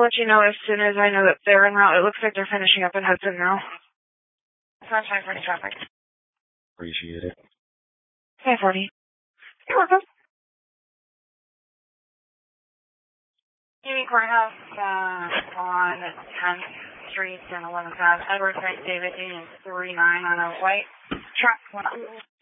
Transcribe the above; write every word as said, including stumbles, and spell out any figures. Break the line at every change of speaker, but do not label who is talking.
let you know as soon as I know that they're en route. It looks like they're finishing up in Hudson now. Sounds fine for any traffic.
Appreciate it.
ten forty. You're welcome. Unique Courthouse uh, on tenth Street and eleventh Ave. Edward Frank David Union three nine on a white truck.